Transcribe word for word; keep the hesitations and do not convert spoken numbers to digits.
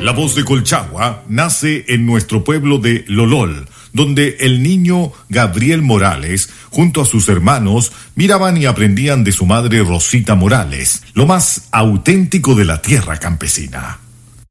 La voz de Colchagua nace en nuestro pueblo de Lolol, donde el niño Gabriel Morales, junto a sus hermanos, miraban y aprendían de su madre Rosita Morales, lo más auténtico de la tierra campesina.